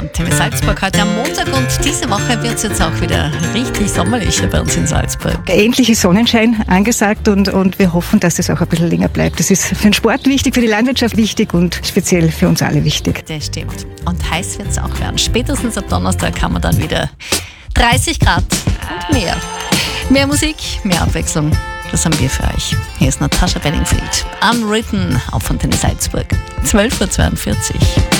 Antenne Salzburg heute am Montag und diese Woche wird es jetzt auch wieder richtig sommerlich bei uns in Salzburg. Endlich ist Sonnenschein angesagt und wir hoffen, dass es auch ein bisschen länger bleibt. Das ist für den Sport wichtig, für die Landwirtschaft wichtig und speziell für uns alle wichtig. Das stimmt. Und heiß wird es auch werden. Spätestens ab Donnerstag haben wir dann wieder 30 Grad und mehr. Mehr Musik, mehr Abwechslung. Das haben wir für euch. Hier ist Natascha Bedingfield. Unwritten auf Antenne Salzburg. 12.42 Uhr.